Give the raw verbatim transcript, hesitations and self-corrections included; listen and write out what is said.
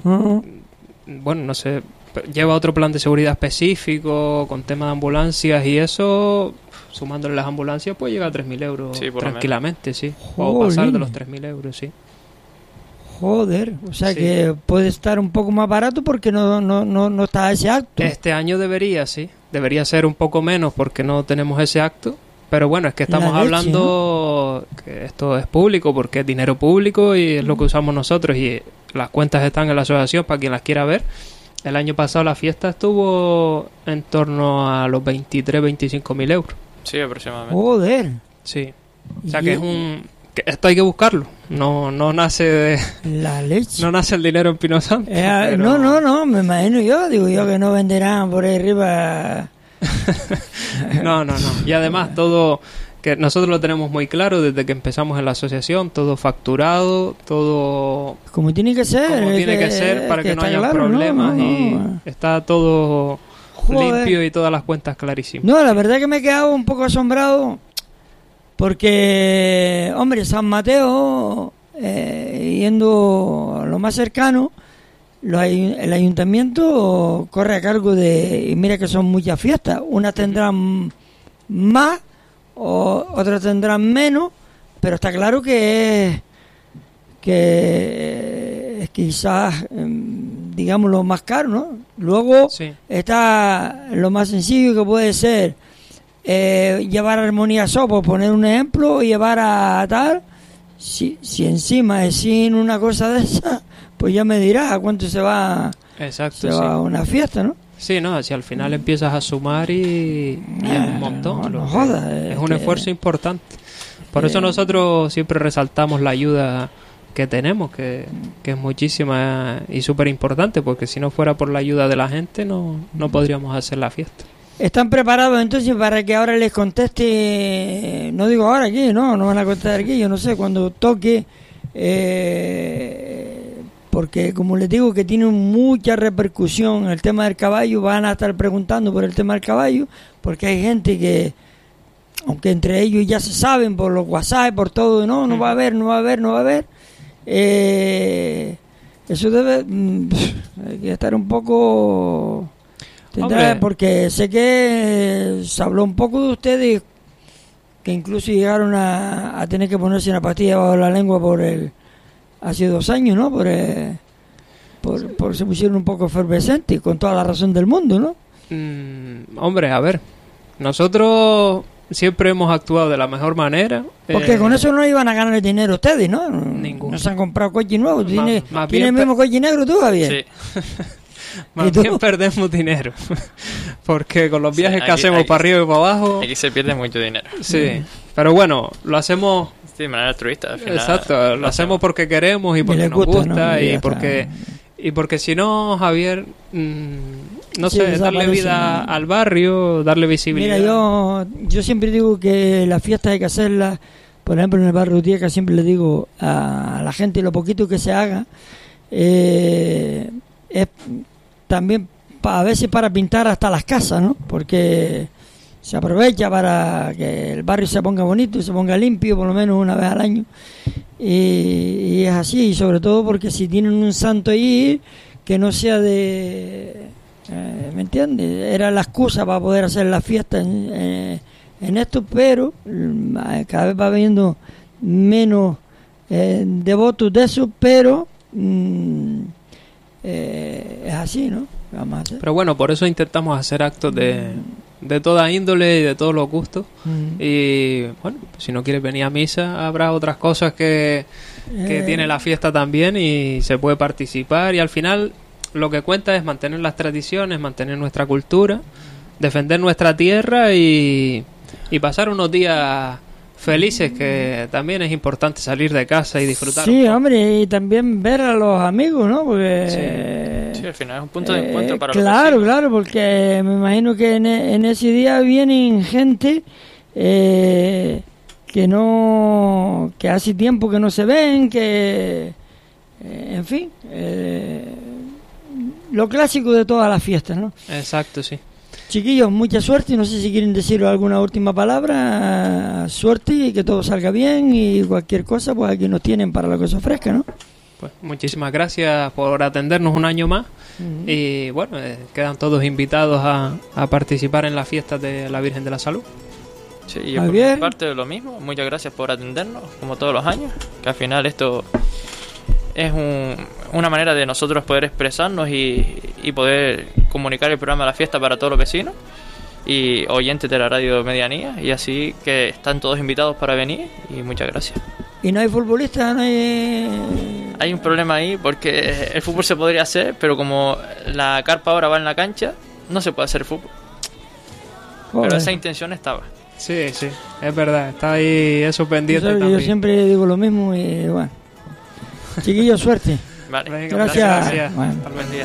Uh-huh. Bueno, no sé, lleva otro plan de seguridad específico con tema de ambulancias y eso, sumándole las ambulancias, pues llega a tres mil euros Sí, por lo tranquilamente, sí. Jolín. O pasar de los tres mil euros, sí. Joder, o sea Sí. que puede estar un poco más barato porque no, no, no, no está ese acto. Este año debería, sí. Debería ser un poco menos porque no tenemos ese acto. Pero bueno, es que estamos La leche, hablando que esto es público porque es dinero público y es lo que usamos nosotros y las cuentas están en la asociación para quien las quiera ver. El año pasado la fiesta estuvo en torno a los veintitrés, veinticinco mil euros. Sí, aproximadamente. Joder. Sí. O sea Y- que es un... que esto hay que buscarlo. No, no nace de, La leche. no nace el dinero en Pino Santo. Eh, pero- No, no, no, me imagino yo, digo yo que no venderán por ahí arriba. No, no, no. Y además todo, que nosotros lo tenemos muy claro desde que empezamos en la asociación, todo facturado, todo Como tiene que ser. como es tiene que ser para que, no está haya claro, ¿no? problemas No, y no. está todo Joder. limpio y todas las cuentas clarísimas. No, la verdad que me he quedado un poco asombrado porque, hombre, San Mateo, eh, yendo a lo más cercano, lo hay- el ayuntamiento corre a cargo de, y mira que son muchas fiestas, unas tendrán más, o, otras tendrán menos, pero está claro que es, que es quizás, em, digamos, lo más caro, ¿no? Luego Sí. está lo más sencillo que puede ser eh, llevar armonía so, por poner un ejemplo, y llevar a tal. Si, si encima es sin una cosa de esa, pues ya me dirás a cuánto se va, Exacto, se sí. va una fiesta, ¿no? Sí, no, si al final empiezas a sumar y, y es un montón. no, lo no que- jodas, es es un que- esfuerzo importante. Por Eh. eso nosotros siempre resaltamos la ayuda que tenemos, que, que es muchísima y súper importante, porque si no fuera por la ayuda de la gente no, no podríamos hacer la fiesta. ¿Están preparados entonces para que ahora les conteste? No digo ahora aquí, no, no van a contestar aquí, yo no sé, cuando toque, eh, porque como les digo que tiene mucha repercusión el tema del caballo, van a estar preguntando por el tema del caballo, porque hay gente que, aunque entre ellos ya se saben por los WhatsApp, por todo, no, no va a haber, no va a haber, no va a haber, eh, eso debe, mm, hay que estar un poco... Tendrá, Hombre. porque sé que se habló un poco de ustedes, que incluso llegaron a, a tener que ponerse una pastilla bajo la lengua por el hace dos años, ¿no? Por, eh, por, por se pusieron un poco efervescentes, con toda la razón del mundo, ¿no? Mm, hombre, a ver, nosotros siempre hemos actuado de la mejor manera. Porque eh, con eso no iban a ganar dinero ustedes, ¿no? Ninguno. No se han comprado coches nuevos. Más- ¿Tienes, más ¿tienes bien el mismo coche negro tú, Javier? Sí. Más ¿Y tú? bien perdemos dinero. Porque con los Sí, viajes que aquí- hacemos aquí- para arriba y para abajo... Aquí se pierde mucho dinero. Sí, pero bueno, lo hacemos... Sí, de manera altruista. Al final, Exacto, lo hacemos porque queremos y Y porque les nos gusta, gusta, ¿no? Y y ya porque está. y porque si no, Javier, mm, no Sí, sé, darle desaparece. vida al barrio, darle visibilidad. Mira, yo, yo siempre digo que las fiestas hay que hacerlas, por ejemplo, en el barrio Tieca, siempre le digo a la gente lo poquito que se haga, eh, es también pa- a veces para pintar hasta las casas, ¿no? Porque se aprovecha para que el barrio se ponga bonito, se ponga limpio, por lo menos una vez al año. Y, y es así, y sobre todo porque si tienen un santo ahí, que no sea de... Eh, ¿Me entiendes? Era la excusa para poder hacer la fiesta en, eh, en esto, pero mm, cada vez va habiendo menos eh, devotos de eso, pero mm, eh, es así, ¿no? Vamos a hacer. Pero bueno, por eso intentamos hacer actos de, de toda índole y de todos los gustos. Mm. Y bueno, si no quieres venir a misa, habrá otras cosas que, que Eh, tiene la fiesta también y se puede participar. Y al final lo que cuenta es mantener las tradiciones, mantener nuestra cultura, defender nuestra tierra y, y pasar unos días felices, que también es importante salir de casa y disfrutar. Sí, un poco. hombre, y también ver a los amigos, ¿no? Porque... Sí, al final es un punto de Eh, encuentro para los claro, vecinos. claro, porque me imagino que en, e- en ese día vienen gente eh, que no, que hace tiempo que no se ven, que, eh, en fin, eh, lo clásico de todas las fiestas, ¿no? Exacto, sí. Chiquillos, mucha suerte, no sé si quieren decir alguna última palabra, suerte y que todo salga bien y cualquier cosa, pues aquí nos tienen para la cosa fresca, ¿no? Pues muchísimas gracias por atendernos un año más. Ujú. Y bueno, eh, quedan todos invitados a, a participar en las fiestas de la Virgen de la Salud. Sí, y yo por Javier. mi parte lo mismo. Muchas gracias por atendernos, como todos los años. Que al final esto es un- una manera de nosotros poder expresarnos y, y poder comunicar el programa de la fiesta para todos los vecinos y oyentes de la radio Medianía. Y así que están todos invitados para venir y muchas gracias. Y no hay futbolistas, no hay... Hay un problema ahí porque el fútbol se podría hacer, pero como la carpa ahora va en la cancha, no se puede hacer fútbol. Joder. Pero esa intención estaba. Sí, sí, es verdad. Está ahí eso pendiente Tú sabes que también. yo siempre digo lo mismo y bueno. Chiquillos, suerte. Vale. Venga, Gracias. gracias. Bueno. Hasta luego. Buen día.